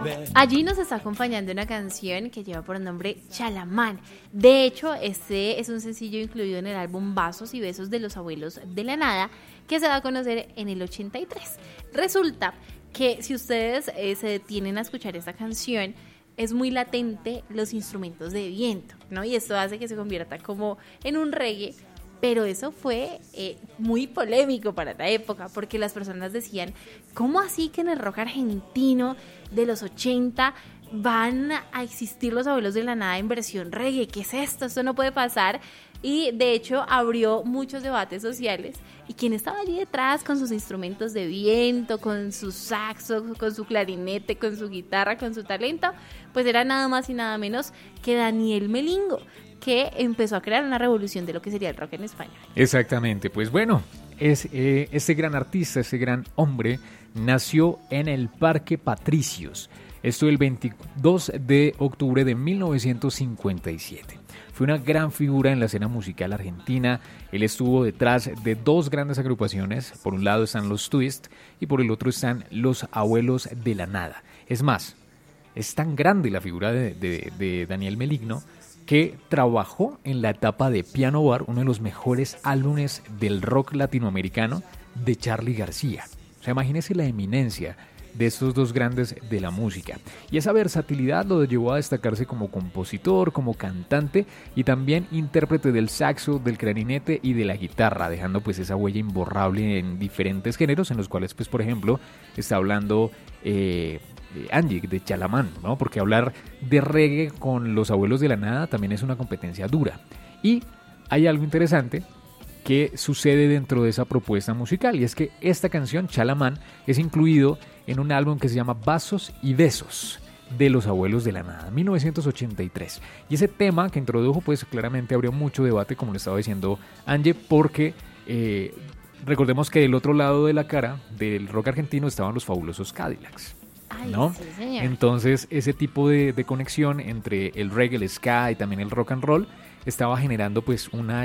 Allí nos está acompañando una canción que lleva por nombre Chalamán. De hecho, este es un sencillo incluido en el álbum Vasos y Besos de los Abuelos de la Nada, que se da a conocer en el 83. Resulta que si ustedes se detienen a escuchar esta canción, es muy latente los instrumentos de viento, ¿no? Y esto hace que se convierta como en un reggae, pero eso fue muy polémico para la época, porque las personas decían, ¿cómo así que en el rock argentino de los 80 van a existir los Abuelos de la Nada en versión reggae? ¿Qué es esto? Esto no puede pasar. Y de hecho abrió muchos debates sociales, y quien estaba allí detrás con sus instrumentos de viento, con su saxo, con su clarinete, con su guitarra, con su talento, pues era nada más y nada menos que Daniel Melingo, que empezó a crear una revolución de lo que sería el rock en español. Exactamente, pues bueno, este gran artista, este gran hombre, nació en el Parque Patricios, esto el 22 de octubre de 1957. Fue una gran figura en la escena musical argentina. Él estuvo detrás de dos grandes agrupaciones. Por un lado están los Twist y por el otro están los Abuelos de la Nada. Es más, es tan grande la figura de Daniel Melingo que trabajó en la etapa de Piano Bar, uno de los mejores álbumes del rock latinoamericano de Charly García. O sea, imagínese la eminencia de estos dos grandes de la música. Y esa versatilidad lo llevó a destacarse como compositor, como cantante y también intérprete del saxo, del clarinete y de la guitarra, dejando pues esa huella imborrable en diferentes géneros, en los cuales pues por ejemplo está hablando Angie de Chalamán, ¿no? Porque hablar de reggae con los Abuelos de la Nada también es una competencia dura. Y hay algo interesante que sucede dentro de esa propuesta musical, y es que esta canción, Chalamán, es incluido en un álbum que se llama Vasos y Besos de los Abuelos de la Nada, 1983. Y ese tema que introdujo, pues claramente abrió mucho debate, como le estaba diciendo Angie, porque recordemos que del otro lado de la cara del rock argentino estaban los fabulosos Cadillacs. Ay, ¿No? sí, señor. Entonces ese tipo de conexión entre el reggae, el ska y también el rock and roll estaba generando pues una